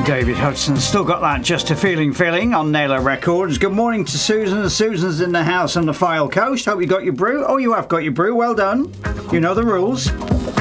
David Hudson. Still got that Just a Feeling on Naylor Records. Good morning to Susan. Susan's in the house on the Fylde Coast. Hope you got your brew. Oh, you have got your brew. Well done. You know the rules.